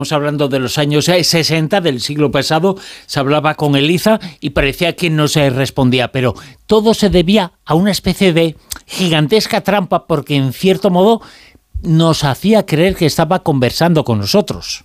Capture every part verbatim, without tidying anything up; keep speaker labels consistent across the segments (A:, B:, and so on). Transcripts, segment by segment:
A: Estamos hablando de los años sesenta del siglo pasado, se hablaba con Eliza y parecía que no se respondía, pero todo se debía a una especie de gigantesca trampa porque en cierto modo nos hacía creer que estaba conversando con nosotros.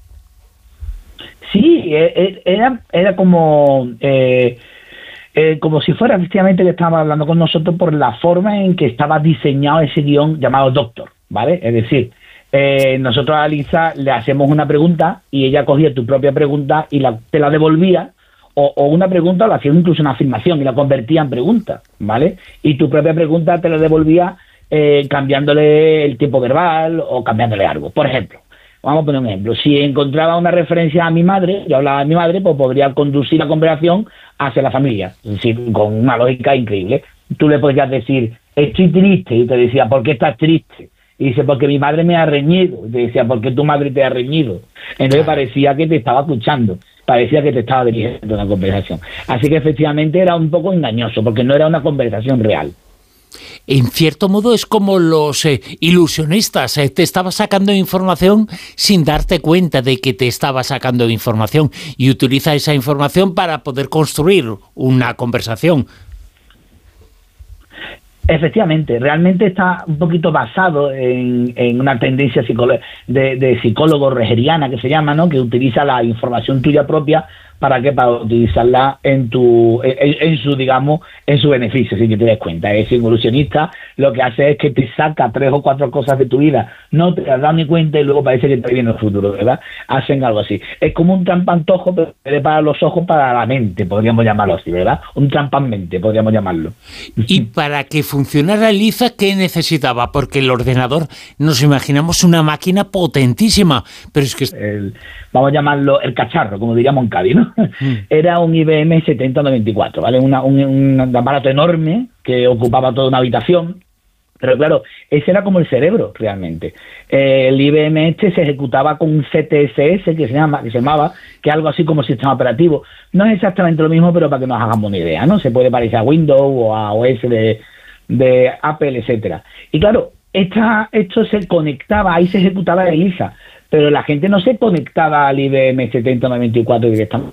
B: Sí, era, era como, eh, eh, como si fuera efectivamente que estaba hablando con nosotros por la forma en que estaba diseñado ese guión llamado Doctor, ¿vale? Es decir, Eh, nosotros a Eliza le hacemos una pregunta y ella cogía tu propia pregunta y la, te la devolvía, o, o una pregunta, o la hacía incluso una afirmación y la convertía en pregunta, ¿vale? Y tu propia pregunta te la devolvía eh, cambiándole el tiempo verbal o cambiándole algo. Por ejemplo, vamos a poner un ejemplo. Si encontraba una referencia a mi madre, yo hablaba de mi madre, pues podría conducir la conversación hacia la familia, es decir, con una lógica increíble. Tú le podrías decir, estoy triste, y te decía, ¿por qué estás triste? Y dice, porque mi madre me ha reñido. Y te decía, ¿por qué tu madre te ha reñido? Entonces parecía que te estaba escuchando, parecía que te estaba dirigiendo una conversación. Así que efectivamente era un poco engañoso, porque no era una conversación real.
A: En cierto modo es como los eh, ilusionistas, eh, te estaba sacando información sin darte cuenta de que te estaba sacando información y utiliza esa información para poder construir una conversación.
B: Efectivamente, realmente está un poquito basado en, en una tendencia de, de psicólogo rogeriana que se llama, ¿no? Que utiliza la información tuya propia para que para utilizarla en tu en, en su digamos en su beneficio, sin que te des cuenta. Es evolucionista, lo que hace es que te saca tres o cuatro cosas de tu vida, no te has dado ni cuenta y luego parece que te viene el futuro, ¿verdad? Hacen algo así. Es como un trampantojo, pero para los ojos, para la mente, podríamos llamarlo así, ¿verdad? Un trampanmente, podríamos llamarlo.
A: Y para que funcionara Eliza, ¿qué necesitaba? Porque el ordenador, nos imaginamos una máquina potentísima, pero es que...
B: El, vamos a llamarlo el cacharro, como diríamos en Cádiz, ¿no? Mm. Era un I B M setenta noventa y cuatro, ¿vale? Una, un, un aparato enorme que ocupaba toda una habitación, pero claro, ese era como el cerebro realmente. Eh, el I B M este se ejecutaba con un C T S S que se llama, que se llamaba, que es algo así como sistema operativo. No es exactamente lo mismo, pero para que nos hagamos una idea, ¿no? Se puede parecer a Windows o a O S de, de Apple, etcétera. Y claro, esta, esto se conectaba, ahí se ejecutaba Eliza, pero la gente no se conectaba al I B M setenta noventa y cuatro directamente.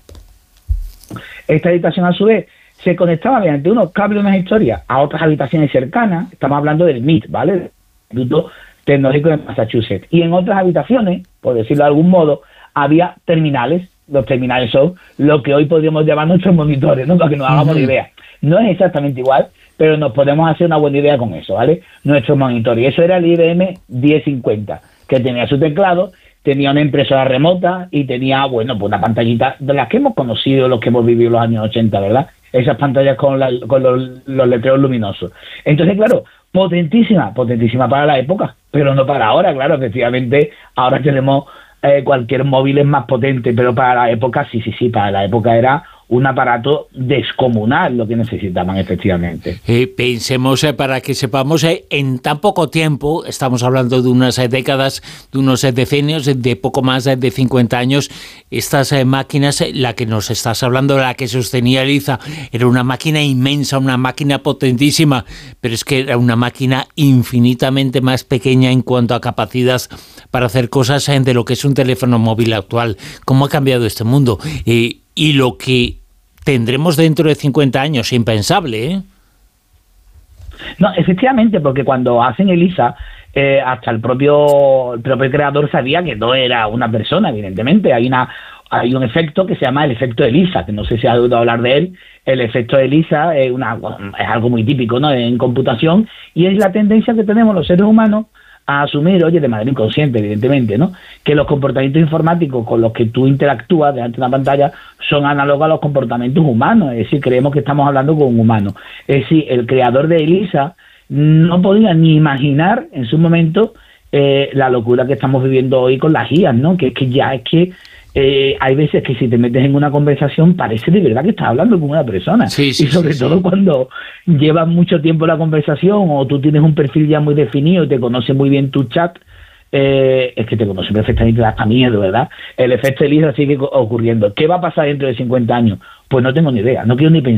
B: Esta habitación, a su vez, se conectaba mediante unos cables, unas historias, a otras habitaciones cercanas. Estamos hablando del M I T, ¿vale? El Instituto Tecnológico de Massachusetts. Y en otras habitaciones, por decirlo de algún modo, había terminales. Los terminales son lo que hoy podríamos llamar nuestros monitores, ¿no? Para que nos hagamos una idea. No es exactamente igual, pero nos podemos hacer una buena idea con eso, ¿vale? Nuestros monitores. Y eso era el I B M diez cincuenta, que tenía su teclado, tenía una impresora remota y tenía, bueno, pues una pantallita de las que hemos conocido, los que hemos vivido en los años ochenta, ¿verdad? Esas pantallas con, la, con los, los letreros luminosos. Entonces, claro, potentísima, potentísima para la época, pero no para ahora, claro, efectivamente, ahora tenemos eh, cualquier móvil es más potente, pero para la época, sí, sí, sí, para la época era un aparato descomunal lo que necesitaban efectivamente.
A: Eh, pensemos, eh, para que sepamos, eh, en tan poco tiempo, estamos hablando de unas eh, décadas, de unos eh, decenios, de poco más eh, de cincuenta años, estas eh, máquinas, eh, la que nos estás hablando, la que sostenía Eliza, era una máquina inmensa, una máquina potentísima, pero es que era una máquina infinitamente más pequeña en cuanto a capacidad para hacer cosas eh, de lo que es un teléfono móvil actual. ¿Cómo ha cambiado este mundo? Eh, Y lo que tendremos dentro de cincuenta años, impensable, ¿eh?
B: No, efectivamente, porque cuando hacen Eliza, eh, hasta el propio, el propio creador sabía que no era una persona, evidentemente. Hay una hay un efecto que se llama el efecto Eliza, que no sé si has oído hablar de él. El efecto Eliza es, una, es algo muy típico, ¿no?, en computación, y es la tendencia que tenemos los seres humanos a asumir, oye, de manera inconsciente, evidentemente, ¿no?, que los comportamientos informáticos con los que tú interactúas delante de una pantalla son análogos a los comportamientos humanos, es decir, creemos que estamos hablando con un humano. Es decir, el creador de Eliza no podía ni imaginar en su momento eh, la locura que estamos viviendo hoy con las I As, ¿no?, que es que ya es que Eh, hay veces que si te metes en una conversación parece de verdad que estás hablando con una persona.
A: Sí, sí,
B: y sobre
A: sí,
B: todo
A: sí.
B: cuando llevas mucho tiempo en la conversación o tú tienes un perfil ya muy definido y te conoce muy bien tu chat, eh, es que te conoce perfectamente, da hasta miedo, ¿verdad? El efecto Eliza sigue ocurriendo. ¿Qué va a pasar dentro de cincuenta años? Pues no tengo ni idea, no quiero ni pensar.